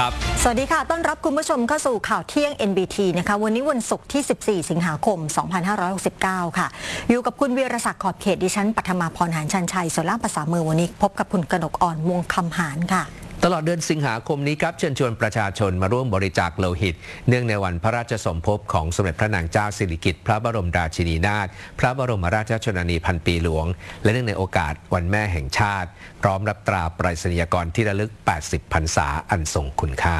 สวัสดีค่ะต้อนรับคุณผู้ชมเข้าสู่ข่าวเที่ยง NBT นะคะวันนี้วันศุกร์ที่ 14 สิงหาคม 2569 ค่ะอยู่กับคุณวีรศักดิ์ขอบเขตดิฉันปัทมาพรหานชันชัยส่วนล่างภาษามือวันนี้พบกับคุณกนกอ่อนวงคำหานค่ะตลอดเดือนสิงหาคมนี้ครับเชิญชวนประชาชนมาร่วมบริจาคโลหิตเนื่องในวันพระราชสมภพของสมเด็จพระนางเจ้าสิริกิติ์พระบรมราชินีนาถพระบรมราชชนนีพันปีหลวงและเนื่องในโอกาสวันแม่แห่งชาติพร้อมรับตราไปรษณียกรที่ระลึก 80 พรรษาอันทรงคุณค่า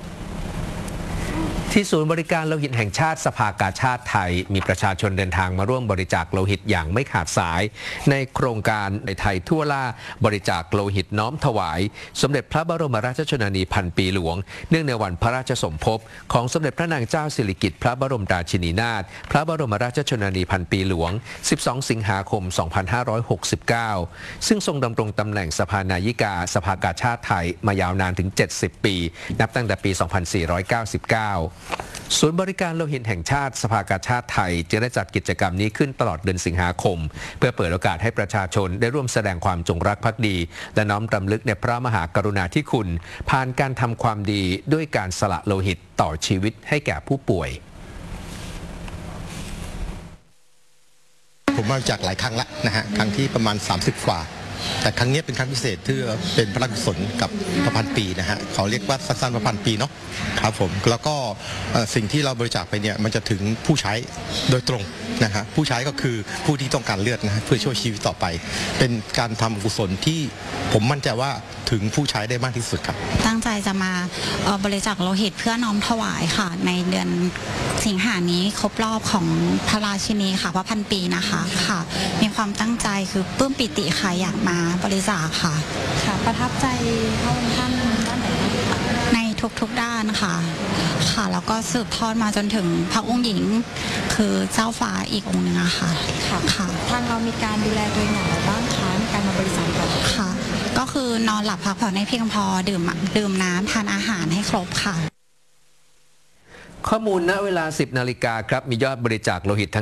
ที่ศูนย์บริการโลหิตแห่งชาติสภากาชาดไทยมีประชาชนเดินทางมาร่วมบริจาคโลหิตอย่างไม่ขาดสายในโครงการในไทยทั่วล่าบริจาคโลหิตน้อมถวายสมเด็จพระบรมราชชนนีพันปีหลวงเนื่องในวันพระราชสมภพของสมเด็จพระนางเจ้าสิริกิติ์พระบรมราชินีนาถพระบรมราชชนนีพันปีหลวง 12 สิงหาคม 2569 ซึ่งทรงดำรงตำแหน่งสภานายิกาสภากาชาดไทยมายาวนานถึง 70 ปีนับตั้งแต่ปี 2499ศูนย์บริการโลหิตแห่งชาติสภากาชาดไทยจึงได้จัดกิจกรรมนี้ขึ้นตลอดเดือนสิงหาคมเพื่อเปิดโอกาสให้ประชาชนได้ร่วมแสดงความจงรักภักดีและน้อมรำลึกในพระมหากรุณาธิคุณผ่านการทำความดีด้วยการสละโลหิตต่อชีวิตให้แก่ผู้ป่วยผมมาจากหลายครั้งแล้วนะฮะครั้งที่ประมาณ30 กว่าแต่ครั้งนี้เป็นครั้งพิเศษที่เป็นพระราชกุศลกับพระพันปีนะฮะเขาเรียกว่าสั้นๆพระพันปีเนาะครับผมแล้วก็สิ่งที่เราบริจาคไปเนี่ยมันจะถึงผู้ใช้โดยตรงนะฮะผู้ใช้ก็คือผู้ที่ต้องการเลือดนะฮะเพื่อช่วยชีวิตต่อไปเป็นการทำกุศลที่ผมมั่นใจว่าถึงผู้ใช้ได้มากที่สุดครับตั้งใจจะมาบริจาคโลหิตเพื่อน้อมถวายค่ะในเดือนสิงหานี้ครบรอบของพระราชินีค่ะพระพันปีนะคะค่ะมีความตั้งใจคือปลื้มปิติค่ะอยากมาบริจาคค่ะประทับใจพระองค์ท่านด้านไหนบ้างคะในทุกๆด้านค่ะแล้วก็สืบทอดมาจนถึงพระองค์หญิงคือเจ้าฟ้าอีกองค์หนึ่งอะค่ะทางเรามีการดูแลตัวเองอย่างไรบ้างคะในการมาบริจาคค่ะก็คือนอนหลับพักผ่อนให้เพียงพอดื่มน้ำทานอาหารให้ครบค่ะข้อมูลณเวลา 10 นาฬิกาครับมียอดบริจาคโลหิตทั้ง